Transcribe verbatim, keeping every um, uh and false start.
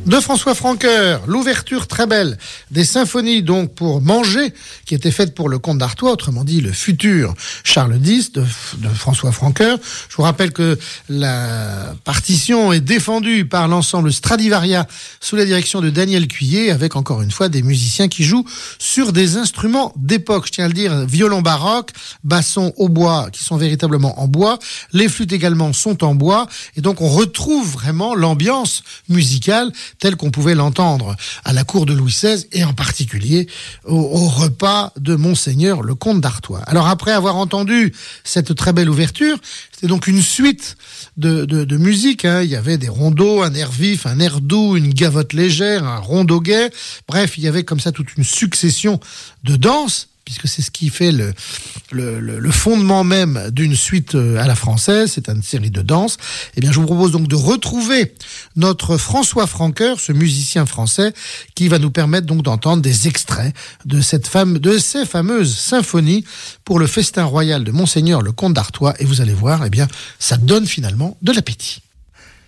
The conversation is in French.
de François Francoeur, l'ouverture très belle des symphonies donc pour manger, qui était faite pour le comte d'Artois, autrement dit le futur Charles dix de, de François Francoeur. Je vous rappelle que la partition est défendue par l'ensemble Stradivaria sous la direction de Daniel Cuillet, avec encore une fois des musiciens qui jouent sur des instruments d'époque. Je tiens à le dire, violon baroque, basson au bois, qui sont véritablement en bois. Les flûtes également sont en bois, et donc on retrouve vraiment l'ambiance musicale telle qu'on pouvait l'entendre à la cour de Louis seize et en particulier au, au repas de Monseigneur le comte d'Artois. Alors après avoir entendu cette très belle ouverture, c'était donc une suite de, de, de musique, hein. Il y avait des rondeaux, un air vif, un air doux, une gavotte légère, un rondeau gai. Bref, il y avait comme ça toute une succession de danses, puisque c'est ce qui fait le, le, le, le fondement même d'une suite à la française, c'est une série de danses. Eh bien, je vous propose donc de retrouver notre François Francoeur, ce musicien français, qui va nous permettre donc d'entendre des extraits de cette fame, de ces fameuses symphonies pour le festin royal de Monseigneur le comte d'Artois. Et vous allez voir, eh bien, ça donne finalement de l'appétit.